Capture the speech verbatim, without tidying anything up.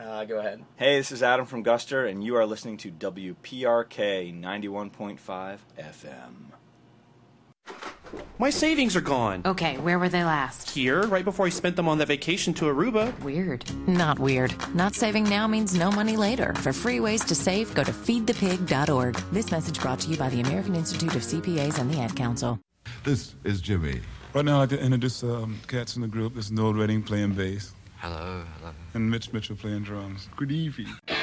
Uh, go ahead. Hey, this is Adam from Guster, and you are listening to W P R K ninety-one point five F M. My savings are gone. Okay, where were they last? Here, right before I spent them on that vacation to Aruba. Weird. Not weird. Not saving now means no money later. For free ways to save, go to feed the pig dot org. This message brought to you by the American Institute of C P As and the Ad Council. This is Jimmy. Right now, I'd like to introduce um, cats in the group. This is Noel Redding playing bass. Hello, hello. And Mitch Mitchell playing drums. Good evening.